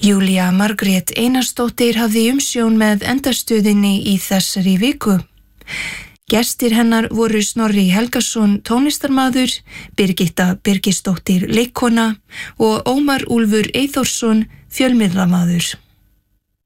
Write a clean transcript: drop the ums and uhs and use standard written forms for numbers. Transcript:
Júlía Margrét Einarsdóttir hafði umsjón með endastöðinni í þessari viku. Gestir hennar voru Snorri Helgason tónlistarmaður, Birgitta Birgisdóttir leikkona og Ómar Úlfur Eyþórsson fjölmiðlamaður.